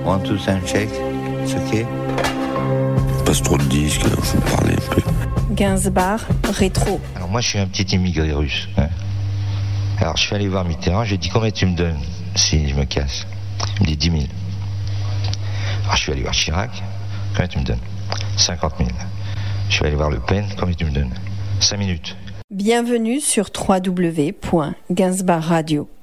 One, two, sound check. C'est ok. Passe trop de disques, il faut parler un peu. Gainsbourg, rétro. Alors moi je suis un petit immigré russe. Hein. Alors je suis allé voir Mitterrand, j'ai dit combien tu me donnes si je me casse. Il me dit 10 000. Alors je suis allé voir Chirac, combien tu me donnes 50 000. Je suis allé voir Le Pen, combien tu me donnes 5 minutes. Bienvenue sur www.gainsbourgradio.